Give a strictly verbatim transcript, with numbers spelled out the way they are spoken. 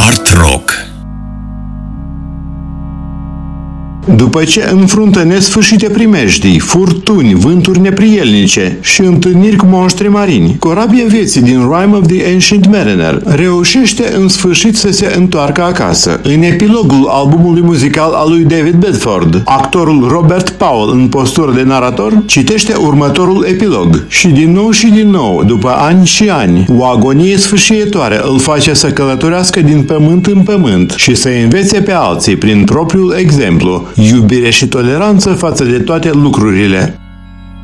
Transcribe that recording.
Art Rock. După ce înfruntă nesfârșite primejdii, furtuni, vânturi neprielnice și întâlniri cu monștri marini, corabia vieții din Rime of the Ancient Mariner reușește în sfârșit să se întoarcă acasă. În epilogul albumului muzical al lui David Bedford, actorul Robert Powell, în postură de narator, citește următorul epilog. Și din nou și din nou, după ani și ani, o agonie sfârșietoare îl face să călătorească din pământ în pământ și să învețe pe alții prin propriul exemplu iubire și toleranță față de toate lucrurile.